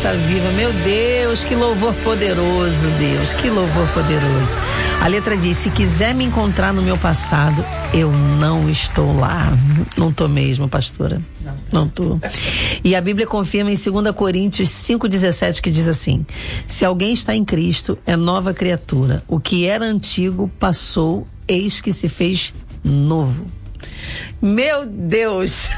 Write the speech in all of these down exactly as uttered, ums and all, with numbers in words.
Carta Viva. Meu Deus, que louvor poderoso, Deus, que louvor poderoso. A letra diz: se quiser me encontrar no meu passado, eu não estou lá. Não tô mesmo, pastora. Não, não tô. E a Bíblia confirma em dois Coríntios cinco, dezessete, que diz assim: se alguém está em Cristo, é nova criatura. O que era antigo passou, eis que se fez novo. Meu Deus.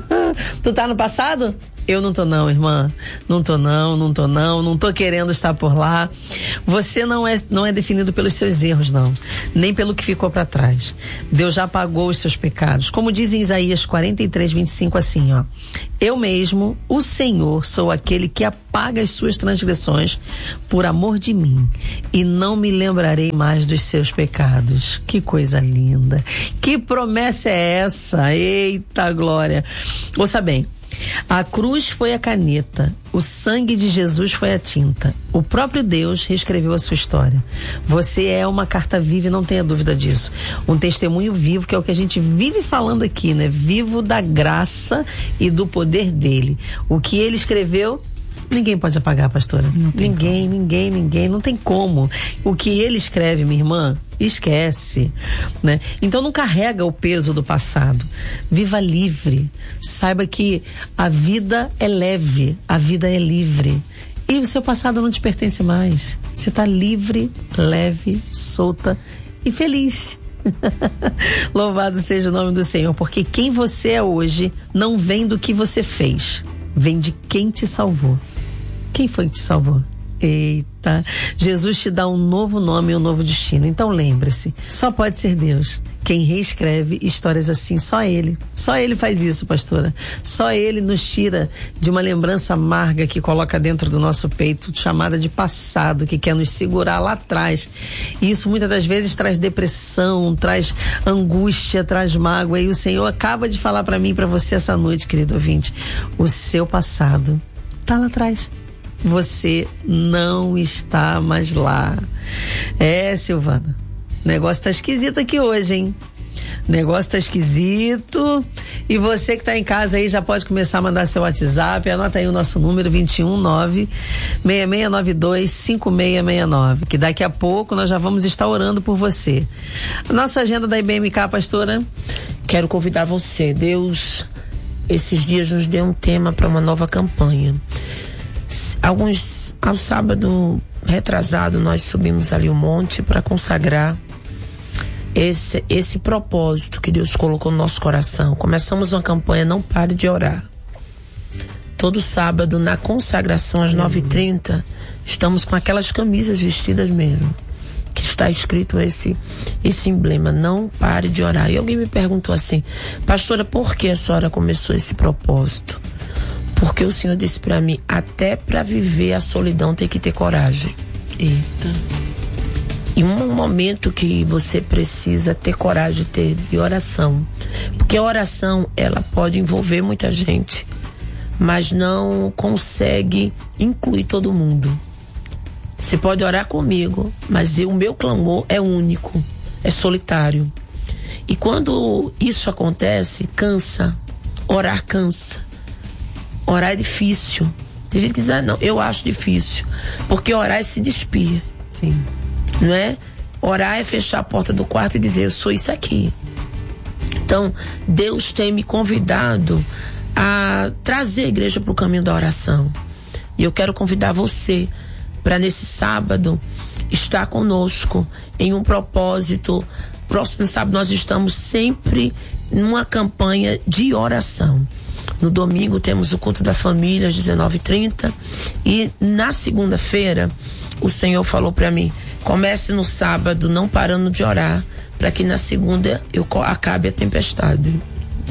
Tu tá no passado? Eu não tô não, irmã. Não tô não, não tô não, não tô querendo estar por lá. Você não é, não é definido pelos seus erros, não. Nem pelo que ficou para trás. Deus já apagou os seus pecados. Como diz em Isaías quarenta e três, vinte e cinco, assim, ó: eu mesmo, o Senhor, sou aquele que apaga as suas transgressões por amor de mim, e não me lembrarei mais dos seus pecados. Que coisa linda. Que promessa é essa? Eita glória. Ouça bem. A cruz foi a caneta, o sangue de Jesus foi a tinta. O próprio Deus reescreveu a sua história. Você é uma carta viva e não tenha dúvida disso. Um testemunho vivo, que é o que a gente vive falando aqui, né? Vivo da graça e do poder dele. O que ele escreveu, ninguém pode apagar, pastora. Ninguém, como. ninguém, ninguém, não tem como. O que ele escreve, minha irmã, esquece, né? Então não carrega o peso do passado. Viva livre. Saiba que a vida é leve, a vida é livre. E o seu passado não te pertence mais. Você está livre, leve, solta e feliz. Louvado seja o nome do Senhor, porque quem você é hoje não vem do que você fez, vem de quem te salvou. Quem foi que te salvou? Eita, Jesus te dá um novo nome e um novo destino. Então lembre-se, só pode ser Deus quem reescreve histórias assim. Só Ele, só Ele faz isso, pastora. Só Ele nos tira de uma lembrança amarga que coloca dentro do nosso peito, chamada de passado, que quer nos segurar lá atrás. E isso muitas das vezes traz depressão, traz angústia, traz mágoa. E o Senhor acaba de falar para mim e para você essa noite, querido ouvinte: o seu passado tá lá atrás. Você não está mais lá. É, Silvana, o negócio tá esquisito aqui hoje, hein? O negócio tá esquisito. E você que tá em casa aí já pode começar a mandar seu WhatsApp. Anota aí o nosso número: vinte e um, nove, seis seis nove dois, cinco seis seis nove, que daqui a pouco nós já vamos estar orando por você. A nossa agenda da I B M K, pastora. Quero convidar você. Deus, esses dias nos deu um tema para uma nova campanha. Alguns, ao sábado retrasado, nós subimos ali o monte para consagrar esse, esse propósito que Deus colocou no nosso coração. Começamos uma campanha Não Pare de Orar. Todo sábado, na consagração, às nove e trinta, estamos com aquelas camisas vestidas mesmo, que está escrito esse, esse emblema: Não Pare de Orar. E alguém me perguntou assim: pastora, por que a senhora começou esse propósito? Porque o Senhor disse para mim: até para viver a solidão tem que ter coragem. Eita. E um momento que você precisa ter coragem de ter de oração. Porque a oração, ela pode envolver muita gente, mas não consegue incluir todo mundo. Você pode orar comigo, mas eu, o meu clamor é único, é solitário. E quando isso acontece, cansa. Orar cansa. Orar é difícil. Tem gente que diz: ah, não, eu acho difícil. Porque orar é se despir. Sim. Não é? Orar é fechar a porta do quarto e dizer: eu sou isso aqui. Então, Deus tem me convidado a trazer a igreja para o caminho da oração. E eu quero convidar você para, nesse sábado, estar conosco em um propósito. Próximo sábado nós estamos sempre numa campanha de oração. No domingo temos o culto da família às dezenove e trinta, e na segunda-feira o Senhor falou para mim: comece no sábado não parando de orar, para que na segunda eu acabe a tempestade.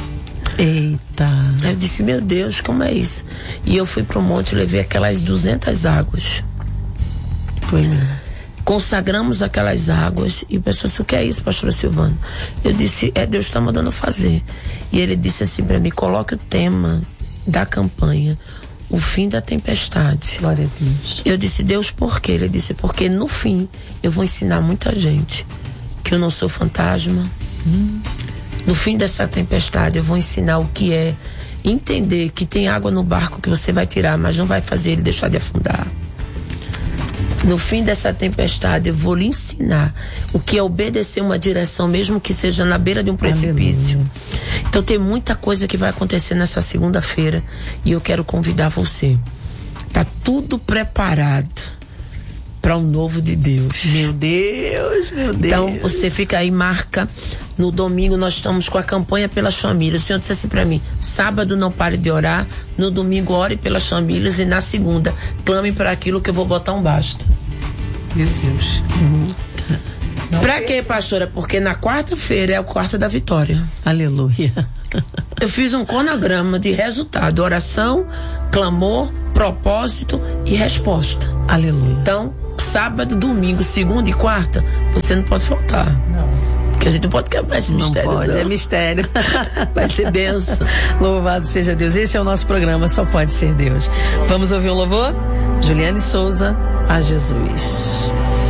Eita. Eu disse: meu Deus, como é isso? E eu fui pro monte e levei aquelas duzentas águas. Foi mesmo. Consagramos aquelas águas. E o pessoal disse: o que é isso, pastora Silvana? Eu disse: é, Deus está mandando fazer. E ele disse assim para mim: coloque o tema da campanha: o fim da tempestade. Glória a Deus. Eu disse: Deus, por quê? Ele disse: porque no fim eu vou ensinar muita gente que eu não sou fantasma. Hum. No fim dessa tempestade eu vou ensinar o que é entender que tem água no barco que você vai tirar, mas não vai fazer ele deixar de afundar. No fim dessa tempestade, eu vou lhe ensinar o que é obedecer uma direção, mesmo que seja na beira de um precipício. Aleluia. Então tem muita coisa que vai acontecer nessa segunda-feira e eu quero convidar você. Tá tudo preparado para o novo de Deus. Meu Deus, meu Deus. Então você fica aí, marca. No domingo nós estamos com a campanha pelas famílias. O Senhor disse assim para mim: sábado não pare de orar, no domingo ore pelas famílias e na segunda clame para aquilo que eu vou botar um basta. Meu Deus. Uhum. Pra quê, pastora? Porque na quarta-feira é o quarto da vitória. Aleluia. Eu fiz um cronograma de resultado: oração, clamor, propósito e resposta. Aleluia. Então, sábado, domingo, segunda e quarta, você não pode faltar. Não. Porque a gente não pode quebrar esse não mistério. Pode, não. É mistério. Vai ser benção. Louvado seja Deus. Esse é o nosso programa, só pode ser Deus. Vamos ouvir um louvor? Juliane Souza, a Jesus.